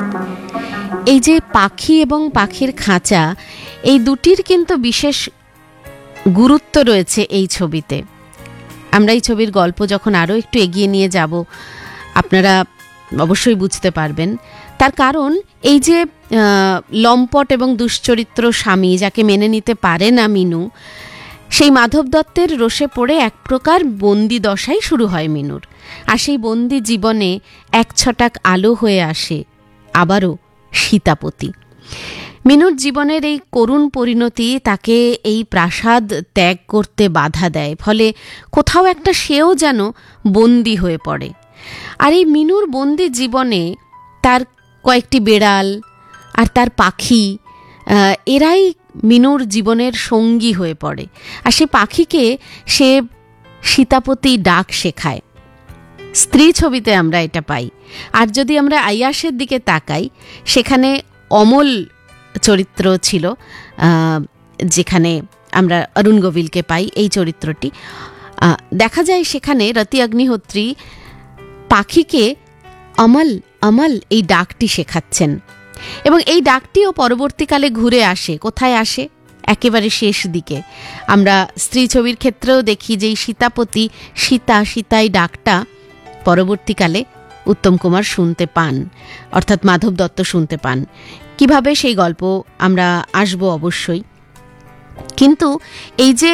এই যে পাখি এবং পাখির খাঁচা, এই দুটির কিন্তু বিশেষ গুরুত্ব রয়েছে এই ছবিতে। আমরা এই ছবির গল্প যখন আরও একটু এগিয়ে নিয়ে যাব আপনারা অবশ্যই বুঝতে পারবেন। তার কারণ এই যে লম্পট এবং দুশ্চরিত্র স্বামী যাকে মেনে নিতে পারে না মিনু, সেই মাধব দত্তের রোষে পড়ে এক প্রকার বন্দি দশাই শুরু হয় মিনুর। আর সেই বন্দি জীবনে এক ছটাক আলো হয়ে আসে আবারও সীতাপতি। মিনুর জীবনের এই করুণ পরিণতি তাকে এই প্রাসাদ ত্যাগ করতে বাধা দেয়, ফলে কোথাও একটা সেও যেন বন্দি হয়ে পড়ে। আর এই মিনুর বন্দি জীবনে তার কয়েকটি বেড়াল আর তার পাখি, এরাই মিনুর জীবনের সঙ্গী হয়ে পড়ে। আর সে পাখিকে সে সীতাপতি ডাক শেখায়। স্ত্রী ছবিতে আমরা এটা পাই। আর যদি আমরা আয়াসের দিকে তাকাই, সেখানে অমল চরিত্র ছিল, যেখানে আমরা অরুণ গোভিলকে পাই। এই চরিত্রটি দেখা যায় সেখানে রতি অগ্নিহোত্রী পাখিকে অমল অমল এই ডাকটি শেখাচ্ছেন, এবং এই ডাকটিও পরবর্তীকালে ঘুরে আসে। কোথায় আসে? একেবারে শেষ দিকে আমরা স্ত্রী ছবির ক্ষেত্রেও দেখি যে সীতাপতি সীতা সীতাই ডাকটা পরবর্তীকালে উত্তম কুমার শুনতে পান, অর্থাৎ মাধব দত্ত শুনতে পান। কিভাবে সেই গল্প আমরা আসব অবশ্যই। কিন্তু এই যে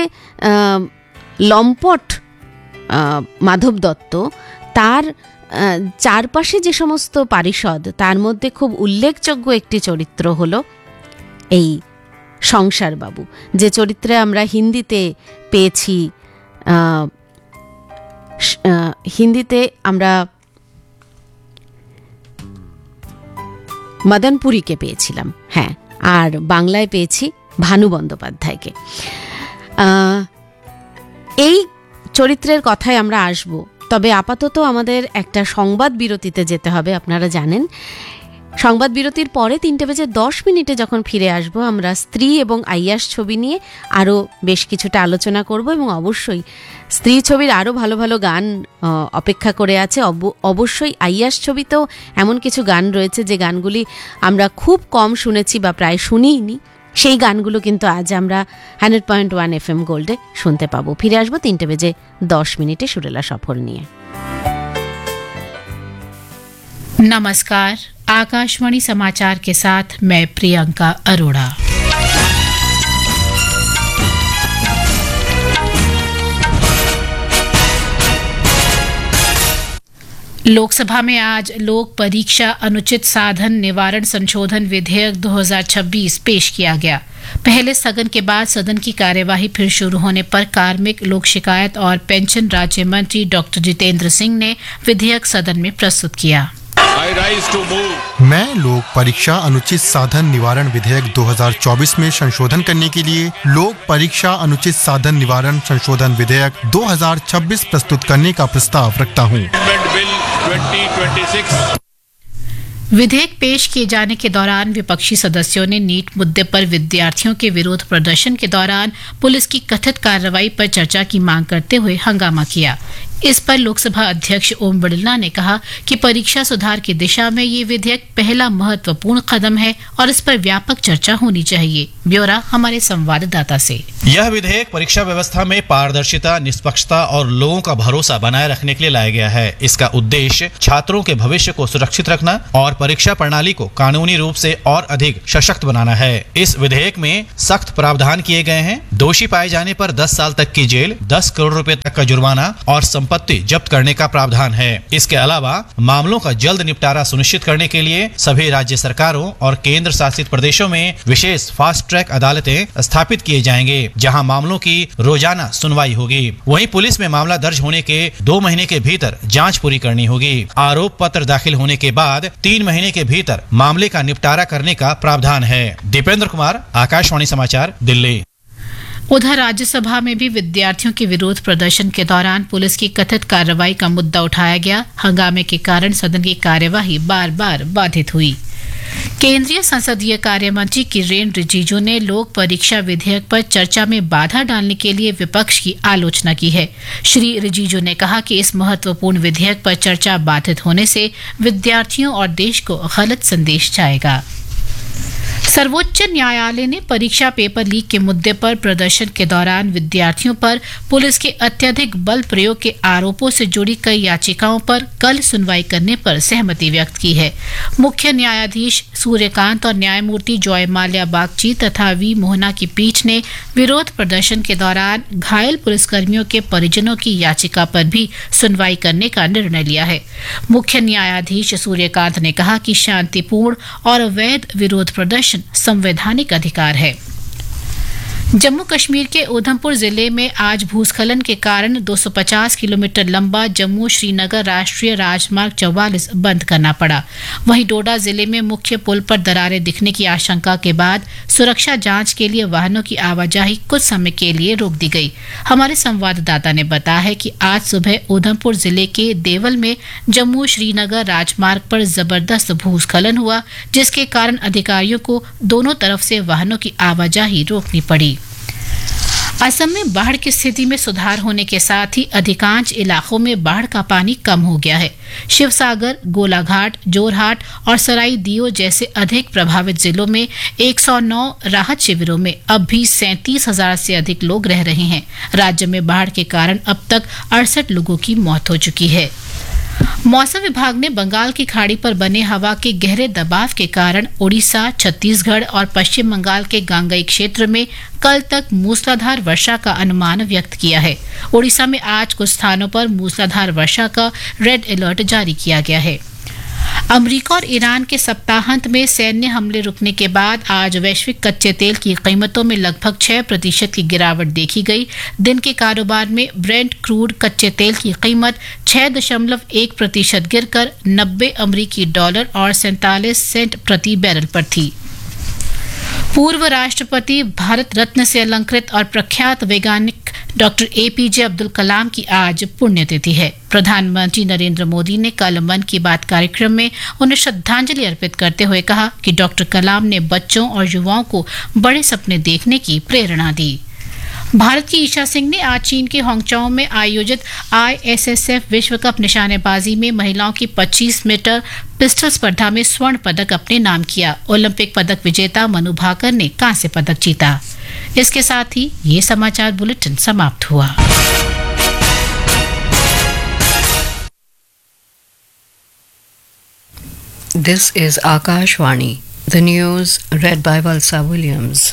লম্পট মাধব দত্ত, তার চারপাশে যে সমস্ত পারিষদ, তার মধ্যে খুব উল্লেখযোগ্য একটি চরিত্র হলো এই সংসারবাবু, যে চরিত্রে আমরা হিন্দিতে পেয়েছি, হিন্দিতে আমরা মদনপুরীকে পেয়েছিলাম, হ্যাঁ, আর বাংলায় পেয়েছি ভানু বন্দ্যোপাধ্যায়কে। এই চরিত্রের কথায় আমরা আসব, তবে আপাতত আমাদের একটা সংবাদ বিরতিতে যেতে হবে। আপনারা জানেন সংবাদ বিরতির পরে 3:10 যখন ফিরে আসব, আমরা স্ত্রী এবং আইয়াস ছবি নিয়ে আরও বেশ কিছুটা আলোচনা করব, এবং অবশ্যই স্ত্রী ছবির আরও ভালো ভালো গান অপেক্ষা করে আছে। অবশ্যই আইয়াস ছবিতেও এমন কিছু গান রয়েছে যে গানগুলি আমরা খুব কম শুনেছি বা প্রায় শুনিইনি। সেই গানগুলো কিন্তু আজ আমরা 100.1 FM গোল্ডে শুনতে পাবো। ফিরে আসবো 3:10 সুরেলা সফর নিয়ে। नमस्कार, आकाशवाणी समाचार के साथ मैं प्रियंका अरोड़ा। लोकसभा में आज लोक परीक्षा अनुचित साधन निवारण संशोधन विधेयक 2026 पेश किया गया। पहले स्थगन के बाद सदन की कार्यवाही फिर शुरू होने पर कार्मिक, लोक शिकायत और पेंशन राज्य मंत्री डॉक्टर जितेंद्र सिंह ने विधेयक सदन में प्रस्तुत किया। मैं लोक परीक्षा अनुचित साधन निवारण विधेयक 2024 में संशोधन करने के लिए लोक परीक्षा अनुचित साधन निवारण संशोधन विधेयक 2026 प्रस्तुत करने का प्रस्ताव रखता हूं। विधेयक पेश किए जाने के दौरान विपक्षी सदस्यों ने नीट मुद्दे पर विद्यार्थियों के विरोध प्रदर्शन के दौरान पुलिस की कथित कार्रवाई पर चर्चा की मांग करते हुए हंगामा किया। इस पर लोकसभा अध्यक्ष ओम बिरला ने कहा कि परीक्षा सुधार की दिशा में ये विधेयक पहला महत्वपूर्ण कदम है और इस पर व्यापक चर्चा होनी चाहिए। ब्यौरा हमारे संवाददाता से। यह विधेयक परीक्षा व्यवस्था में पारदर्शिता, निष्पक्षता और लोगों का भरोसा बनाए रखने के लिए लाया गया है। इसका उद्देश्य छात्रों के भविष्य को सुरक्षित रखना और परीक्षा प्रणाली को कानूनी रूप से और अधिक सशक्त बनाना है। इस विधेयक में सख्त प्रावधान किए गए हैं। दोषी पाए जाने पर 10 साल तक की जेल, 10 करोड़ रुपए तक का जुर्माना और संपत्ति जब्त करने का प्रावधान है। इसके अलावा मामलों का जल्द निपटारा सुनिश्चित करने के लिए सभी राज्य सरकारों और केंद्र शासित प्रदेशों में विशेष फास्ट ट्रैक अदालतें स्थापित किए जाएंगे, जहां मामलों की रोजाना सुनवाई होगी। वहीं पुलिस में मामला दर्ज होने के 2 महीने के भीतर जांच पूरी करनी होगी। आरोप पत्र दाखिल होने के बाद 3 महीने के भीतर मामले का निपटारा करने का प्रावधान है। दीपेंद्र कुमार, आकाशवाणी समाचार, दिल्ली। उधर राज्यसभा में भी विद्यार्थियों के विरोध प्रदर्शन के दौरान पुलिस की कथित कार्रवाई का मुद्दा उठाया गया। हंगामे के कारण सदन की कार्यवाही बार बार बाधित हुई। केंद्रीय संसदीय कार्य मंत्री किरेन रिजिजू ने लोक परीक्षा विधेयक पर चर्चा में बाधा डालने के लिए विपक्ष की आलोचना की है। श्री रिजिजू ने कहा कि इस महत्वपूर्ण विधेयक पर चर्चा बाधित होने से विद्यार्थियों और देश को गलत संदेश जाएगा। सर्वोच्च न्यायालय ने परीक्षा पेपर लीक के मुद्दे पर प्रदर्शन के दौरान विद्यार्थियों पर पुलिस के अत्यधिक बल प्रयोग के आरोपों से जुड़ी कई याचिकाओं पर कल सुनवाई करने पर सहमति व्यक्त की है। मुख्य न्यायाधीश सूर्यकांत और न्यायमूर्ति जॉय माल्या बागची तथा वी मोहना की पीठ ने विरोध प्रदर्शन के दौरान घायल पुलिसकर्मियों के परिजनों की याचिका पर भी सुनवाई करने का निर्णय लिया है। मुख्य न्यायाधीश सूर्यकांत ने कहा कि शांतिपूर्ण और अवैध विरोध प्रदर्शन संवैधानिक अधिकार है। जम्मू कश्मीर के उधमपुर जिले में आज भूस्खलन के कारण 250 किलोमीटर लंबा जम्मू श्रीनगर राष्ट्रीय राजमार्ग 44 बंद करना पड़ा। वहीं डोडा जिले में मुख्य पुल पर दरारें दिखने की आशंका के बाद सुरक्षा जांच के लिए वाहनों की आवाजाही कुछ समय के लिए रोक दी गई। हमारे संवाददाता ने बताया है कि आज सुबह उधमपुर जिले के देवल में जम्मू श्रीनगर राजमार्ग पर जबरदस्त भूस्खलन हुआ, जिसके कारण अधिकारियों को दोनों तरफ से वाहनों की आवाजाही रोकनी पड़ी। असम में बाढ़ की स्थिति में सुधार होने के साथ ही अधिकांश इलाकों में बाढ़ का पानी कम हो गया है। शिवसागर, गोलाघाट, जोरहाट और सराई दियो जैसे अधिक प्रभावित जिलों में 109 राहत शिविरों में अब भी 37,000 से अधिक लोग रह रहे हैं। राज्य में बाढ़ के कारण अब तक 68 लोगों की मौत हो चुकी है। मौसम विभाग ने बंगाल की खाड़ी पर बने हवा के गहरे दबाव के कारण ओडिशा, छत्तीसगढ़ और पश्चिम बंगाल के गांगई क्षेत्र में कल तक मूसलाधार वर्षा का अनुमान व्यक्त किया है। ओडिशा में आज कुछ स्थानों पर मूसलाधार वर्षा का रेड अलर्ट जारी किया गया है। अमेरिका और ईरान के सप्ताहांत में सैन्य हमले रुकने के बाद आज वैश्विक कच्चे तेल की कीमतों में लगभग 6% की गिरावट देखी गई। दिन के कारोबार में ब्रेंट क्रूड कच्चे तेल की कीमत 6.1% गिरकर 90 अमेरिकी डॉलर और 47 सेंट प्रति बैरल पर थी। पूर्व राष्ट्रपति, भारत रत्न से अलंकृत और प्रख्यात वैज्ञानिक डॉक्टर APJ अब्दुल कलाम की आज पुण्यतिथि है। प्रधानमंत्री नरेंद्र मोदी ने कल मन की बात कार्यक्रम में उन्हें श्रद्धांजलि अर्पित करते हुए कहा कि डॉक्टर कलाम ने बच्चों और युवाओं को बड़े सपने देखने की प्रेरणा दी। भारत की ईशा सिंह ने आज चीन के होंगचोंग में आयोजित ISSF विश्व कप निशानेबाजी में महिलाओं की 25 मीटर पिस्टल स्पर्धा में स्वर्ण पदक अपने नाम किया। ओलंपिक पदक विजेता मनु भाकर ने कांस्य पदक जीता। इसके साथ ही ये समाचार बुलेटिन समाप्त हुआ। This is Akashvani. The news read by Valsa Williams.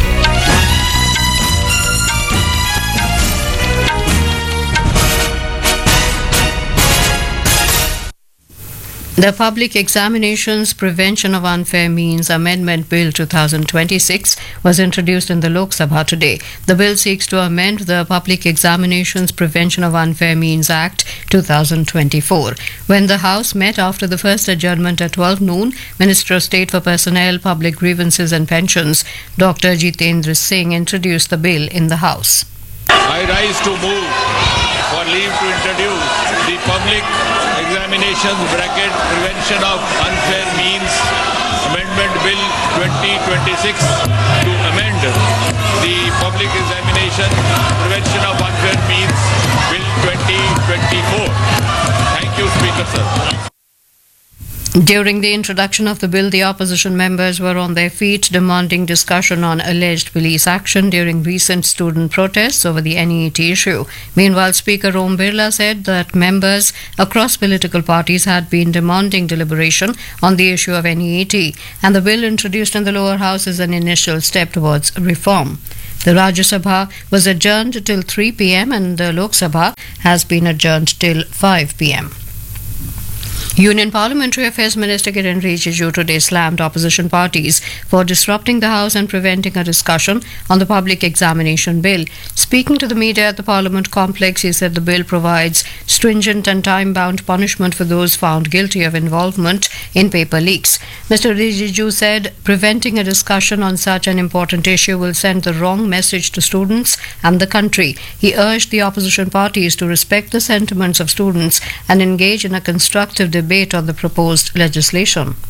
The Public Examinations Prevention of Unfair Means Amendment Bill 2026 was introduced in the Lok Sabha today. The bill seeks to amend the Public Examinations Prevention of Unfair Means Act 2024. When the House met after the first adjournment at 12 noon, Minister of State for Personnel, Public Grievances and Pensions, Dr. Jitendra Singh introduced the bill in the House. I rise to move for leave to introduce the Public Examinations Prevention of Unfair Means Amendment Bill 2026 to amend the Public Examination Prevention of Unfair Means Bill 2024. Thank you, Speaker, sir. During the introduction of the bill, the opposition members were on their feet demanding discussion on alleged police action during recent student protests over the NEET issue. Meanwhile, Speaker Om Birla said that members across political parties had been demanding deliberation on the issue of NEET, and the bill introduced in the lower house is an initial step towards reform. The Rajya Sabha was adjourned till 3 p.m. and the Lok Sabha has been adjourned till 5 p.m. Union Parliamentary Affairs Minister Kiren Rijiju today slammed opposition parties for disrupting the House and preventing a discussion on the public examination bill. Speaking to the media at the Parliament complex, he said the bill provides stringent and time-bound punishment for those found guilty of involvement in paper leaks. Mr. Rijiju said preventing a discussion on such an important issue will send the wrong message to students and the country. He urged the opposition parties to respect the sentiments of students and engage in a constructive debate on the proposed legislation.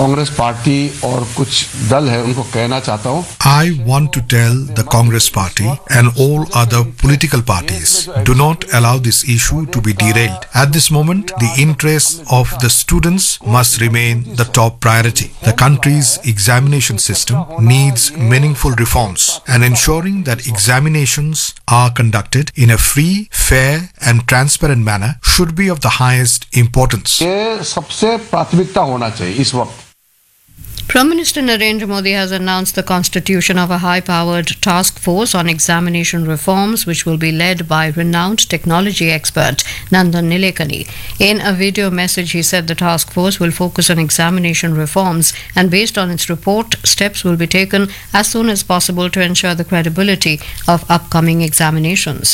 Congress party और कुछ दल है उनको कहना चाहता हूं, I want to tell the Congress Party and all other political parties, do not allow this issue to be derailed. At this moment, the interests of the students must remain the top priority. The country's examination system needs meaningful reforms, and ensuring that examinations are conducted in a free, fair and transparent manner should be of the highest importance. ये सबसे प्राथमिकता होना चाहिए इस वक्त। Prime Minister Narendra Modi has announced the constitution of a high-powered task force on examination reforms, which will be led by renowned technology expert Nandan Nilekani. In a video message, he said the task force will focus on examination reforms, and based on its report, steps will be taken as soon as possible to ensure the credibility of upcoming examinations.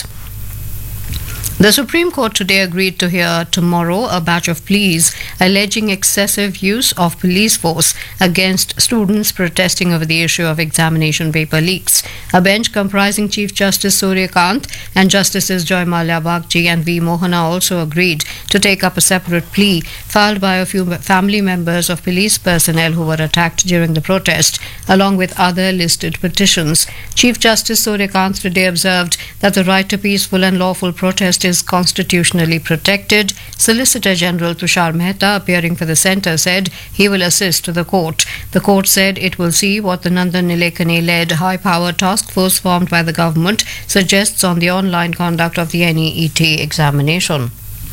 The Supreme Court today agreed to hear tomorrow a batch of pleas alleging excessive use of police force against students protesting over the issue of examination paper leaks. A bench comprising Chief Justice Surya Kant and Justices Joy Malia Bagchi and V. Mohana also agreed to take up a separate plea filed by a few family members of police personnel who were attacked during the protest, along with other listed petitions. Chief Justice Surya Kant today observed that the right to peaceful and lawful protest is constitutionally protected. Solicitor General Tushar Mehta, appearing for the centre, said he will assist the court. The court said it will see what the Nandan Nilekani-led high-powered task force formed by the government suggests on the online conduct of the NEET examination.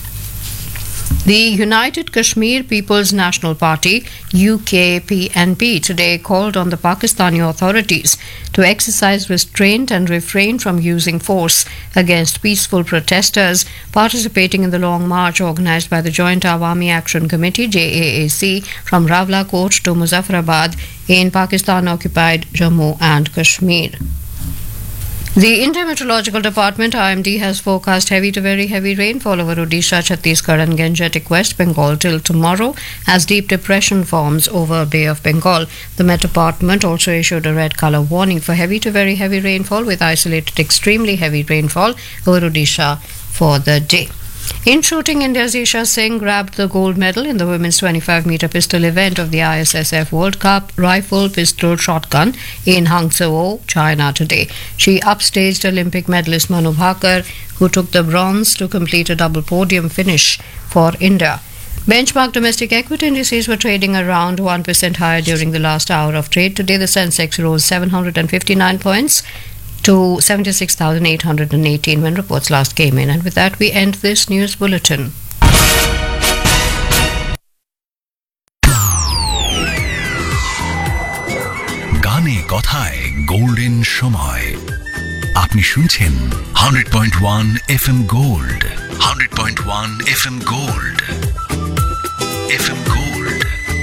The United Kashmir People's National Party, UKPNP, today called on the Pakistani authorities to exercise restraint and refrain from using force against peaceful protesters participating in the long march organised by the Joint Awami Action Committee, JAAC, from Rawalakot to Muzaffarabad in Pakistan-occupied Jammu and Kashmir. The Indian Meteorological Department, IMD, has forecast heavy to very heavy rainfall over Odisha, Chhattisgarh and Gangetic West Bengal till tomorrow as deep depression forms over Bay of Bengal. The Met Department also issued a red colour warning for heavy to very heavy rainfall with isolated extremely heavy rainfall over Odisha for the day. In shooting, India's Isha Singh grabbed the gold medal in the women's 25-meter pistol event of the ISSF World Cup rifle pistol shotgun in Hangzhou, China today. She upstaged Olympic medalist Manu Bhaker, who took the bronze to complete a double podium finish for India. Benchmark domestic equity indices were trading around 1% higher during the last hour of trade. Today, the Sensex rose 759 points to 76,818 when reports last came in. And with that, we end this news bulletin. গানে কথায় golden সময় আপনি শুনছেন 100.1 FM gold 100.1 FM gold FM gold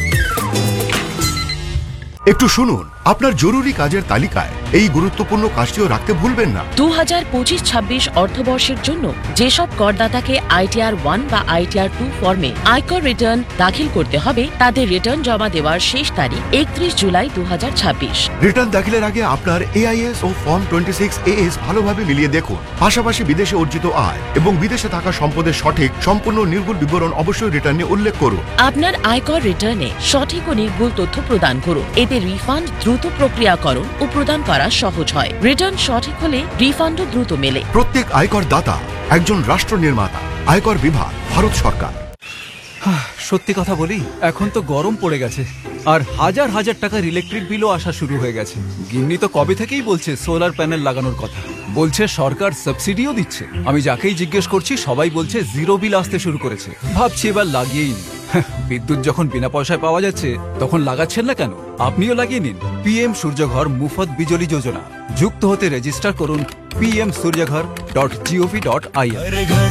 একটু শুনুন আপনার জরুরি কাজের তালিকায় এই গুরুত্বপূর্ণ কাজটিও রাখতে ভুলবেন না। 2025-26 অর্থবর্ষের জন্য যেসব করদাতাকে ITR 1 বা ITR 2 ফর্মে আয়কর রিটার্ন দাখিল করতে হবে তাদের রিটার্ন জমা দেওয়ার শেষ তারিখ 31 জুলাই 2026। রিটার্ন দাখিলের আগে আপনার AIS ও ফর্ম 26 AS ভালোভাবে মিলিয়ে দেখুন। পাশাপাশি বিদেশে অর্জিত আয় এবং বিদেশে থাকা সম্পদের সঠিক সম্পূর্ণ নির্ভুল বিবরণ অবশ্যই রিটার্নে উল্লেখ করুন। আপনার আয়কর রিটার্নে সঠিক ও নির্ভুল তথ্য প্রদান করুন। এতে রিফান্ড দ্রুত প্রক্রিয়াকরণ ও প্রদান করা সহজ হয়। রিটার্ন সঠিক হলে রিফান্ডও দ্রুত মেলে। প্রত্যেক আয়কর দাতা একজন রাষ্ট্র নির্মাতা। আয়কর বিভাগ, ভারত সরকার। সত্যি কথা বলি, এখন তো গরম পড়ে গেছে আর হাজার হাজার টাকার ইলেকট্রিক বিলও আসা শুরু হয়ে গেছে। গিন্নি তো কবে থেকেই বলছে সোলার প্যানেল লাগানোর কথা, বলছে সরকার সাবসিডিও দিচ্ছে। আমি যাকেই জিজ্ঞেস করছি সবাই বলছে জিরো বিল আসতে শুরু করেছে। ভাবছি এবার লাগিয়েই নি। বিদ্যুৎ যখন বিনা পয়সায় পাওয়া যাচ্ছে তখন লাগাচ্ছেন না কেন? আপনিও লাগিয়ে নিন PM সূর্যঘর মুফত বিজলি যোজনা। যুক্ত হতে রেজিস্টার করুন pmsuryaghar.gov.in।